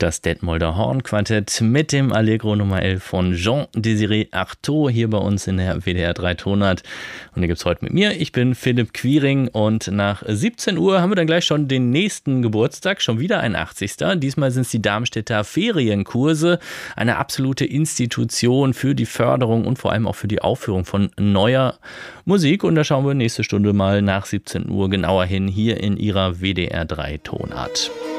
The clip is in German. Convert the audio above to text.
Das Detmolder Hornquartett mit dem Allegro Nummer 11 von Jean-Désiré Artaud hier bei uns in der WDR 3 Tonart. Und hier gibt es heute mit mir, ich bin Philipp Quiring und nach 17 Uhr haben wir dann gleich schon den nächsten Geburtstag, schon wieder ein 80. Diesmal sind es die Darmstädter Ferienkurse, eine absolute Institution für die Förderung und vor allem auch für die Aufführung von neuer Musik. Und da schauen wir nächste Stunde mal nach 17 Uhr genauer hin, hier in ihrer WDR 3 Tonart.